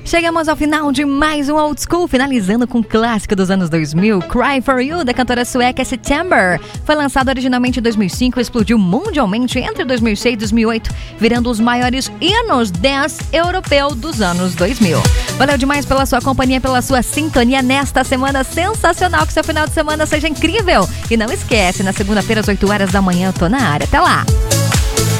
Chegamos ao final de mais um Old School, finalizando com o clássico dos anos 2000, Cry For You, da cantora sueca September. Foi lançado originalmente em 2005 e explodiu mundialmente entre 2006 e 2008, virando os maiores hinos dance europeu dos anos 2000. Valeu demais pela sua companhia, pela sua sintonia nesta semana sensacional. Que seu final de semana seja incrível. E não esquece, na segunda-feira às 8 horas da manhã eu tô na área. Até lá!